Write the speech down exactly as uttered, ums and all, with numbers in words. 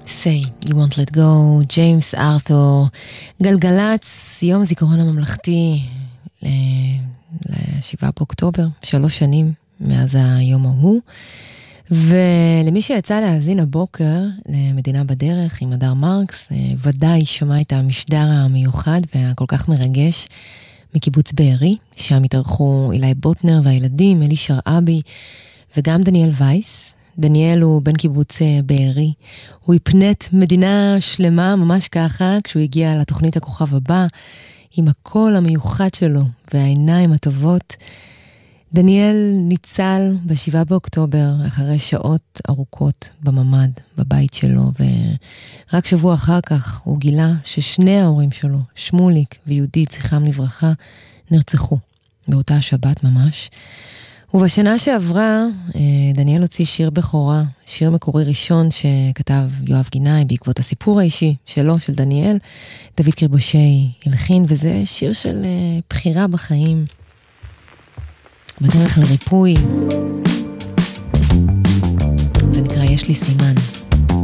Say, you won't let go, ג'יימס ארתור, גלגלץ, יום הזיכרון הממלכתי, ל-שבעה באוקטובר, שלוש שנים מאז היום ההוא, ולמי שיצא להאזין הבוקר למדינה בדרך עם הדר מרקס, ודאי שמע את המשדר המיוחד והכל כך מרגש מקיבוץ בארי, שם התארחו אילי בוטנר והילדים, אלי שרעבי וגם דניאל וייס. דניאל הוא בן קיבוץ בארי, הוא הפנט מדינה שלמה ממש ככה כשהוא הגיע לתוכנית הכוכב הבא עם הקול המיוחד שלו והעיניים הטובות. דניאל ניצל בשבעה באוקטובר אחרי שעות ארוכות בממד, בבית שלו, ורק שבוע אחר כך הוא גילה ששני ההורים שלו, שמוליק ויהודית, זכרם לברכה, נרצחו באותה שבת ממש. ובשנה שעברה דניאל הוציא שיר בכורה, שיר מקורי ראשון שכתב יואב גינאי בעקבות הסיפור האישי שלו, של דניאל. דוד קרבושי הלחין, וזה שיר של בחירה בחיים, בדרך לריפוי. זה נקרא יש לי סימן.